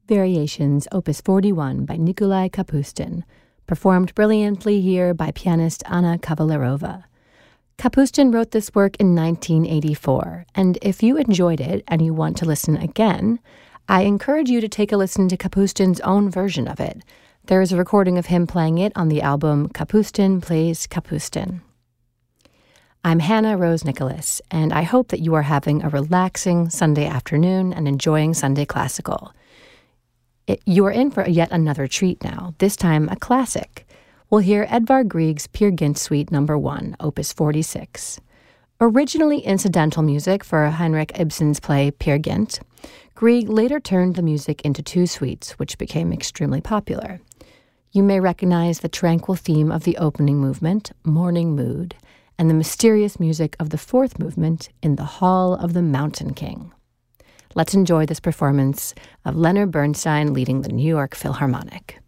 Variations, Opus 41 by Nikolai Kapustin, performed brilliantly here by pianist Anna Kavalerova. Kapustin wrote this work in 1984, and if you enjoyed it and you want to listen again, I encourage you to take a listen to Kapustin's own version of it. There is a recording of him playing it on the album Kapustin Plays Kapustin. I'm Hannah Rose Nicholas, and I hope that you are having a relaxing Sunday afternoon and enjoying Sunday Classical. You are in for yet another treat now, this time a classic. We'll hear Edvard Grieg's Peer Gynt Suite No. 1, Opus 46. Originally incidental music for Henrik Ibsen's play Peer Gynt, Grieg later turned the music into two suites, which became extremely popular. You may recognize the tranquil theme of the opening movement, Morning Mood, and the mysterious music of the fourth movement in the Hall of the Mountain King. Let's enjoy this performance of Leonard Bernstein leading the New York Philharmonic.